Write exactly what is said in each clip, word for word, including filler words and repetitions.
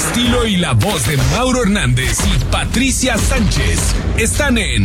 estilo y la voz de Mauro Hernández y Patricia Sánchez están en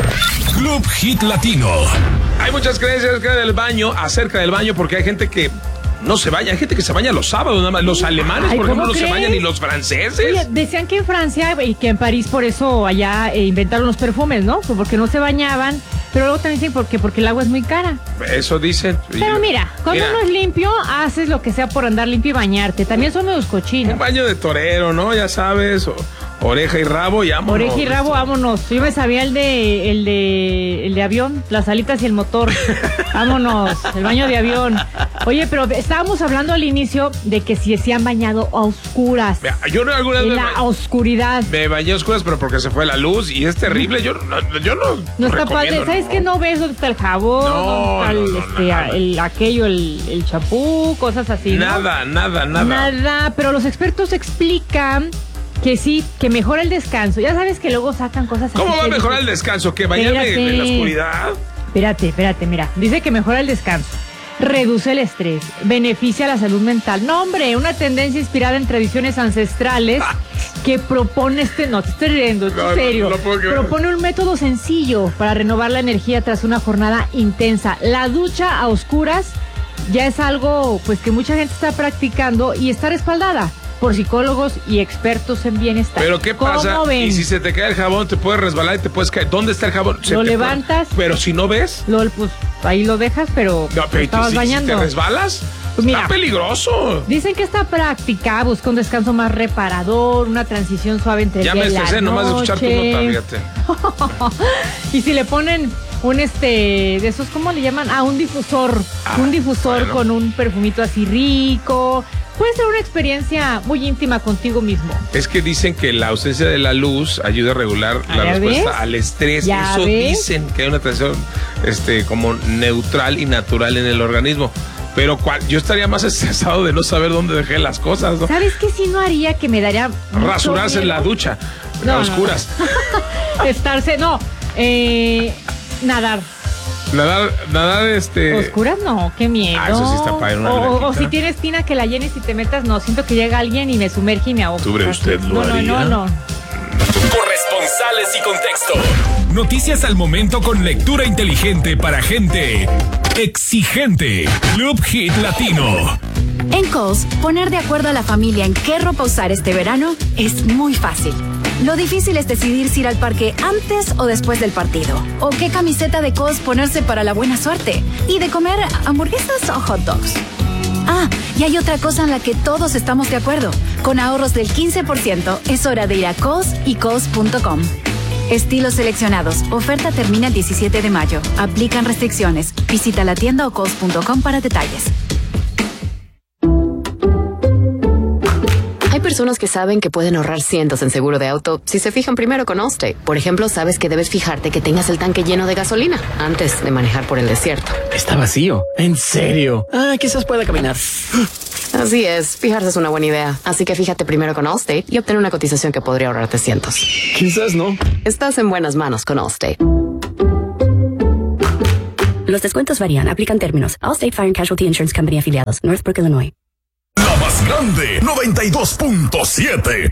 Club Hit Latino. Hay muchas creencias acerca del baño, acerca del baño, porque hay gente que no se baña, hay gente que se baña los sábados nada más. Los alemanes, Ay, por ejemplo, no crees? se bañan, ni los franceses. Oye, decían que en Francia y que en París por eso allá eh, inventaron los perfumes, ¿no? Porque no se bañaban, pero luego también dicen porque, porque el agua es muy cara. Eso dicen. Pero mira, cuando mira, uno es limpio, haces lo que sea por andar limpio y bañarte. También son medio cochinos. un baño de torero, ¿no? Ya sabes, o, oreja y rabo y vámonos. Oreja y rabo, vámonos. Yo me sabía el de, el de, el de avión, las alitas y el motor. Vámonos, el baño de avión. Oye, pero estábamos hablando al inicio de que si se han bañado a oscuras. Mira, yo no alguna vez En me la ba- oscuridad. Me bañé a oscuras, pero porque se fue la luz y es terrible. Yo no, yo no. No está padre. recomiendo, ¿Sabes no. qué? No ves dónde está el jabón, No, dónde está el, no, no, este, nada. el aquello, el, el champú, cosas así, ¿no? Nada, nada, nada. Nada, pero los expertos explican que sí, que mejora el descanso. Ya sabes que luego sacan cosas ¿Cómo así va a que mejorar el dices, descanso? ¿Que bañarme en la Espérate. oscuridad? Espérate, espérate, mira. Dice que mejora el descanso, reduce el estrés, beneficia la salud mental. No, hombre, una tendencia inspirada en tradiciones ancestrales que propone este... No, te estoy riendo, es No, no, serio. no puedo creer. Propone un método sencillo para renovar la energía tras una jornada intensa. La ducha a oscuras ya es algo pues que mucha gente está practicando y está respaldada por psicólogos y expertos en bienestar. Pero ¿qué pasa? ¿Cómo ven? Y si se te cae el jabón, te puedes resbalar y te puedes caer. ¿Dónde está el jabón? Se Lo te levantas. puede- Pero si no ves, Lo, pues ahí lo dejas, pero no, te pero estabas si, si bañando. te resbalas, Pues mira. está peligroso. Dicen que esta práctica busca un descanso más reparador, una transición suave entre Ya el día me y la estresé nomás de escuchar tu noche. nota, fíjate. Y si le ponen un este de esos, ¿cómo le llaman? Ah, un difusor. Ah, un difusor bueno. con un perfumito así rico. Puede ser una experiencia muy íntima contigo mismo. Es que dicen que la ausencia de la luz ayuda a regular Ah, la ¿ya respuesta ves? al estrés. ¿Ya Eso ves? dicen que hay una transición este, como neutral y natural en el organismo. Pero cual, yo estaría más estresado de no saber dónde dejé las cosas, ¿no? ¿Sabes qué si no haría que me daría mucho Rasurarse en la miedo? ducha, No, a no, oscuras. Estarse, no, eh, nadar. Nadar, nadar, este... Oscuras no, qué miedo. Ah, eso sí está padre, una o, o alberquita. si tienes tina que la llenes y te metas, no, siento que llega alguien y me sumerge y me ahogo. ¿Sobre usted lo no, no, haría? no, no. Corresponsales y contexto. Noticias al momento con lectura inteligente para gente exigente. Club Hit Latino. En Kohl's, poner de acuerdo a la familia en qué ropa usar este verano es muy fácil. Lo difícil es decidir si ir al parque antes o después del partido. O qué camiseta de Kohl's ponerse para la buena suerte. Y de comer hamburguesas o hot dogs. Ah, y hay otra cosa en la que todos estamos de acuerdo. Con ahorros del quince por ciento, es hora de ir a Kohl's y Kohl's punto com. Estilos seleccionados. Oferta termina el diecisiete de mayo. Aplican restricciones. Visita la tienda o Kohl's punto com para detalles. Hay personas que saben que pueden ahorrar cientos en seguro de auto si se fijan primero con Allstate. Por ejemplo, sabes que debes fijarte que tengas el tanque lleno de gasolina antes de manejar por el desierto. Está vacío. ¿En serio? Ah, quizás pueda caminar. Así es, fijarse es una buena idea. Así que fíjate primero con Allstate y obtén una cotización que podría ahorrarte cientos. Quizás no. Estás en buenas manos con Allstate. Los descuentos varían, aplican términos. Allstate Fire and Casualty Insurance Company afiliados, Northbrook, Illinois. La más grande, noventa y dos punto siete.